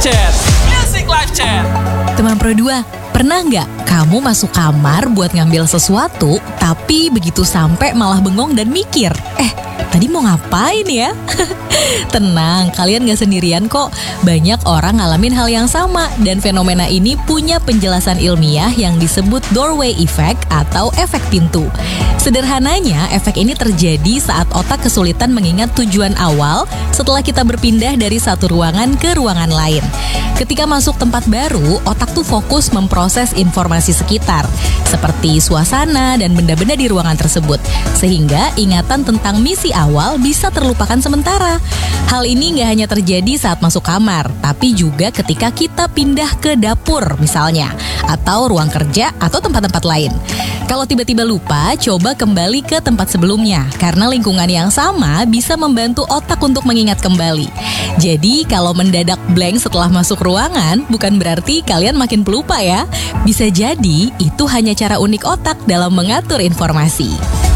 Chat. Music Live Chat. Teman Pro 2, pernah nggak kamu masuk kamar buat ngambil sesuatu, tapi begitu sampai malah bengong dan mikir, tadi mau ngapain ya? Tenang, kalian gak sendirian kok. Banyak orang ngalamin hal yang sama, dan fenomena ini punya penjelasan ilmiah yang disebut doorway effect atau efek pintu. Sederhananya, efek ini terjadi saat otak kesulitan mengingat tujuan awal setelah kita berpindah dari satu ruangan ke ruangan lain. Ketika masuk tempat baru, otak tuh fokus memproses informasi sekitar, seperti suasana dan benda-benda di ruangan tersebut, sehingga ingatan tentang misi awal bisa terlupakan sementara. Hal ini nggak hanya terjadi saat masuk kamar, tapi juga ketika kita pindah ke dapur misalnya, atau ruang kerja atau tempat-tempat lain. Kalau tiba-tiba lupa, coba kembali ke tempat sebelumnya, karena lingkungan yang sama bisa membantu otak untuk mengingat kembali. Jadi kalau mendadak blank setelah masuk ruangan, bukan berarti kalian makin pelupa ya. Bisa jadi itu hanya cara unik otak dalam mengatur informasi.